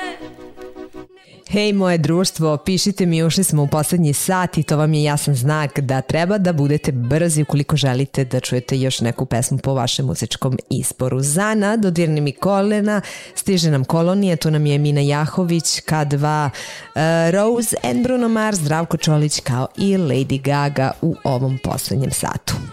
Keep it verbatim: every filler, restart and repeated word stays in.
Hej moje društvo, pišite mi, ušli smo u poslednji sat i to vam je jasan znak da treba da budete brzi ukoliko želite da čujete još neku pesmu po vašem muzičkom izboru. Zana, dodirni mi kolena, stiže nam Kolonije, tu nam je Mina Jahović, K dva, uh, Rose and Bruno Mars, Zdravko Čolić kao i Lady Gaga u ovom poslednjem satu.